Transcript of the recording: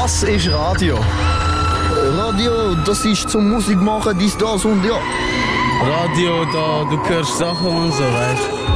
Das ist Radio. Radio, das ist zum Musik machen, dies, das und ja. Radio, da du hörst Sachen und so, weißt du.